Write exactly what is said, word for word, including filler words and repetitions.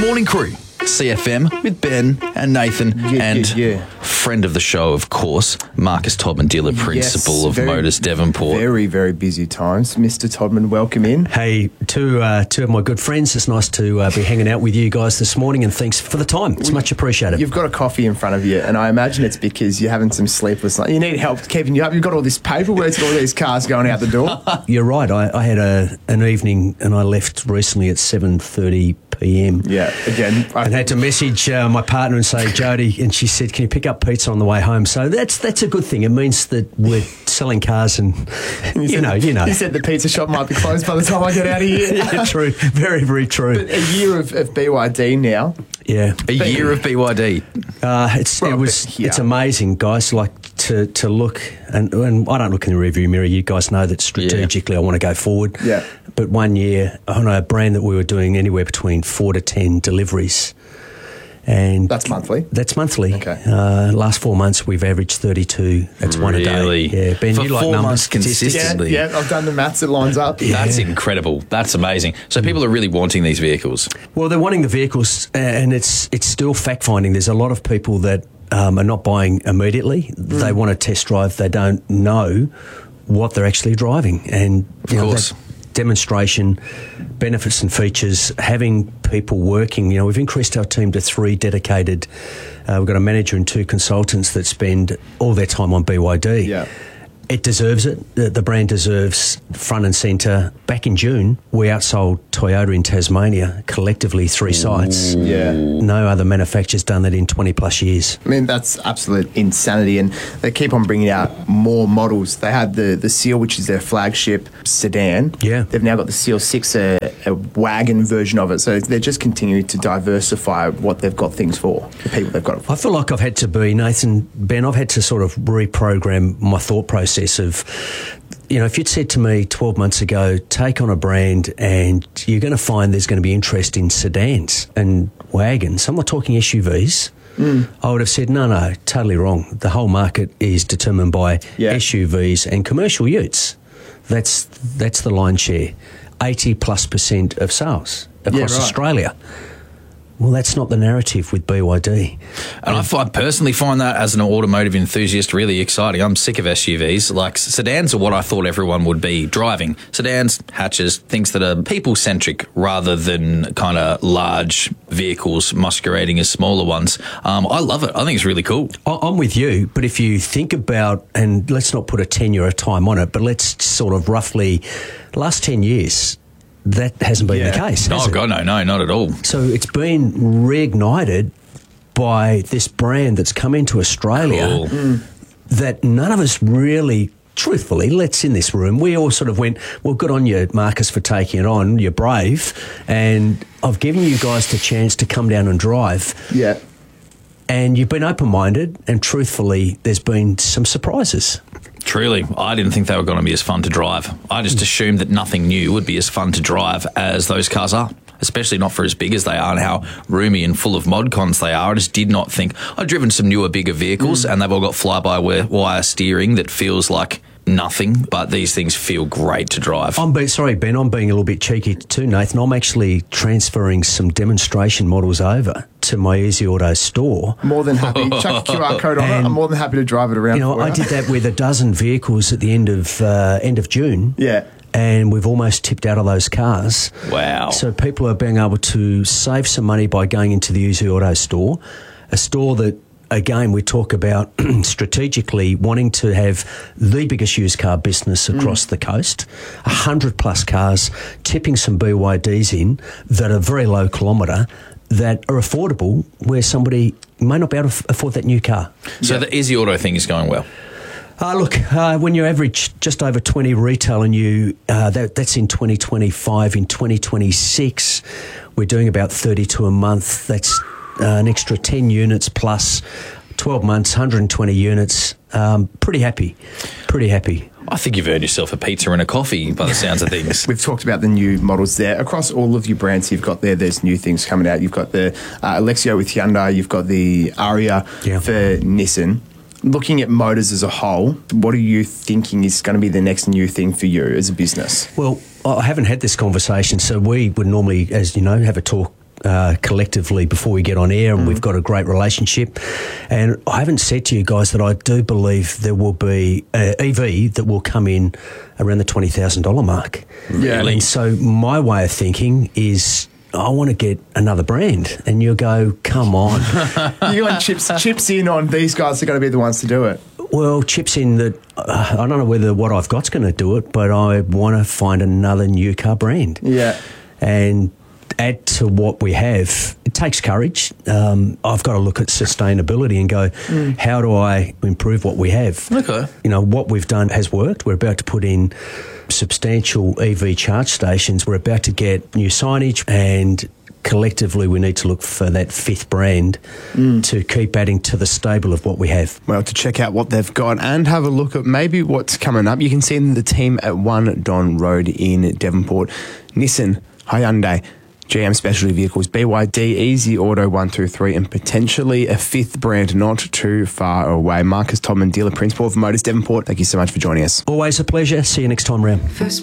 Morning Crew, C F M with Ben and Nathan Yeah, and yeah, yeah. friend of the show, of course, Marcus Todman, dealer principal Yes, of very- Motors Devonport. Very, very busy times. Mister Todman, welcome in. Hey, two uh, two of my good friends. It's nice to uh, be hanging out with you guys this morning, and thanks for the time. It's much appreciated. You've got a coffee in front of you, and I imagine it's because you're having some sleepless nights. You need help keeping you up. You've got all this paperwork, all these cars going out the door. You're right. I, I had a an evening, and I left recently at seven thirty p m. Yeah, again. I And had to message uh, my partner and say, Jody, and she said, can you pick up pizza on the way home? So that's that's a good thing. It means that we're selling cars and, you, said, know, you know. You said the pizza shop might be closed by the time I get out of here. Yeah, true. Very, very true. But a year of, of B Y D now. Yeah. A year of B Y D. Uh, it's Well, it was but, yeah. it's amazing, guys. Like to to look and and I don't look in the rearview mirror. You guys know that strategically I want to go forward. Yeah. But one year on a brand that we were doing anywhere between four to ten deliveries, and That's monthly. that's monthly. Okay. Uh, last four months we've averaged thirty-two. That's one a Really? day. Yeah. Ben, For you like four numbers, months statistics? Yeah, consistently. yeah, I've done the maths. It lines up. That's incredible. That's amazing. So people are really wanting these vehicles. Well, they're wanting the vehicles, and it's it's still fact finding. There's a lot of people that um, are not buying immediately. They want to test drive. They don't know what they're actually driving, and you know, course. that demonstration, benefits and features. Having people working. You know, we've increased our team to three dedicated. Uh, we've got a manager and two consultants that spend all their time on B Y D. Yeah. It deserves it. The, the brand deserves front and centre. Back in June, we outsold Toyota in Tasmania, collectively three sites. Yeah. No other manufacturer's done that in twenty plus years. I mean, that's absolute insanity, and they keep on bringing out more models. They had the, the Seal, which is their flagship sedan. Yeah. They've now got the Seal six, a, a wagon version of it. So they're just continuing to diversify what they've got things for, the people they've got it for. I feel like I've had to be, Nathan, Ben, I've had to sort of reprogram my thought process of, you know, if you'd said to me twelve months ago, take on a brand and you're going to find there's going to be interest in sedans and wagons. I'm not talking S U Vs. Mm. I would have said, no, no, totally wrong. The whole market is determined by Yeah. S U Vs and commercial utes. That's that's the lion's share. eighty plus percent of sales across Yeah, right. Australia. Well, that's not the narrative with B Y D. And I, find, personally find that as an automotive enthusiast really exciting. I'm sick of S U Vs. Like, sedans are what I thought everyone would be driving. Sedans, hatches, things that are people-centric rather than kind of large vehicles masquerading as smaller ones. Um, I love it. I think it's really cool. I- I'm with you, but if you think about, and let's not put a tenure of time on it, but let's sort of roughly, last ten years, that hasn't been Yeah. the case, has Oh, it? God, no, no, not at all. So it's been reignited by this brand that's come into Australia Cool. that none of us really, truthfully, let's in this room, we all sort of went, well, good on you, Marcus, for taking it on. You're brave. And I've given you guys the chance to come down and drive. Yeah. And you've been open-minded, and truthfully, there's been some surprises. Truly, I didn't think they were going to be as fun to drive. I just assumed that nothing new would be as fun to drive as those cars are, especially not for as big as they are and how roomy and full of mod cons they are. I just did not think... I've driven some newer, bigger vehicles, and they've all got fly-by-wire steering that feels like nothing, but these things feel great to drive. I'm being, sorry, Ben, I'm being a little bit cheeky too, Nathan. I'm actually transferring some demonstration models over to my Easy Auto store. More than happy. Chuck a Q R code on it. And, I'm more than happy to drive it around You know, for I you. did that with a dozen vehicles at the end of uh, end of June. Yeah. And we've almost tipped out of those cars. Wow. So people are being able to save some money by going into the Easy Auto store, a store that, again, we talk about strategically wanting to have the biggest used car business across mm. the coast, one hundred plus cars, tipping some B Y Ds in that are very low kilometre, that are affordable, where somebody may not be able to afford that new car. So the Easy Auto thing is going well. Uh, look, uh, when you average just over twenty retail and you, uh, that, that's in twenty twenty-five, in twenty twenty-six, we're doing about thirty-two a month. That's uh, an extra ten units plus twelve months, one hundred twenty units. Um, pretty happy, pretty happy. I think you've earned yourself a pizza and a coffee by the sounds of things. We've talked about the new models there. Across all of your brands you've got there, there's new things coming out. You've got the uh, Alexio with Hyundai, you've got the Aria Yeah. for Nissan. Looking at motors as a whole, what are you thinking is going to be the next new thing for you as a business? Well, I haven't had this conversation, so we would normally, as you know, have a talk uh, collectively before we get on air, and mm. we've got a great relationship. And I haven't said to you guys that I do believe there will be an E V that will come in around the twenty thousand dollars mark. Yeah. And so my way of thinking is, I want to get another brand. And you'll go, come on. You want chips, chips in on these guys are going to be the ones to do it. Well, chips in that, uh, I don't know whether what I've got's going to do it, but I want to find another new car brand. Yeah. And add to what we have. It takes courage. Um, I've got to look at sustainability and go, mm. how do I improve what we have? Okay. You know, what we've done has worked. We're about to put in substantial E V charge stations. We're about to get new signage, and collectively we need to look for that fifth brand mm. to keep adding to the stable of what we have. Well, to check out what they've got and have a look at maybe what's coming up, you can see the team at One Don Road in Devonport. Nissan, Hyundai, G M Specialty Vehicles, B Y D, Easy Auto one two three, and potentially a fifth brand not too far away. Marcus Todman, Dealer Principal of Motors Devonport, thank you so much for joining us. Always a pleasure. See you next time round. First